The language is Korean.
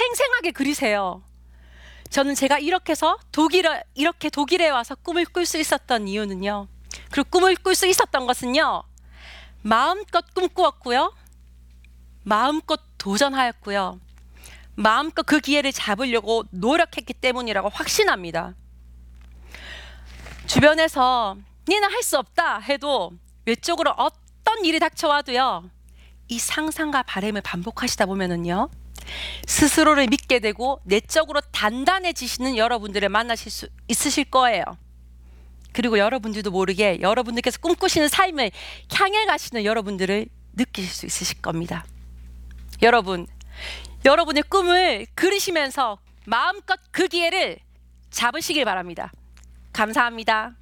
생생하게 그리세요. 저는 제가 이렇게 해서 독일에 와서 꿈을 꿀 수 있었던 이유는요. 그리고 꿈을 꿀 수 있었던 것은요. 마음껏 꿈꾸었고요. 마음껏 도전하였고요. 마음껏 그 기회를 잡으려고 노력했기 때문이라고 확신합니다. 주변에서 니는 할 수 없다 해도 외적으로 어떤 일이 닥쳐와도요. 이 상상과 바람을 반복하시다 보면은요. 스스로를 믿게 되고 내적으로 단단해지시는 여러분들을 만나실 수 있으실 거예요. 그리고 여러분들도 모르게 여러분들께서 꿈꾸시는 삶을 향해 가시는 여러분들을 느끼실 수 있으실 겁니다. 여러분의 꿈을 그리시면서 마음껏 그 기회를 잡으시길 바랍니다. 감사합니다.